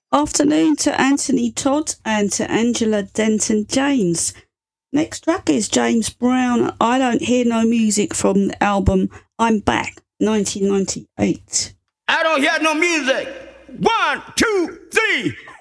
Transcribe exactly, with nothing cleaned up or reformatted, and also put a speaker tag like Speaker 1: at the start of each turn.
Speaker 1: Afternoon to Anthony Todd and to Angela Denton James. Next track is James Brown, I Don't Hear No Music, from the album I'm Back, nineteen ninety-eight.
Speaker 2: I don't hear no music. One, two, three.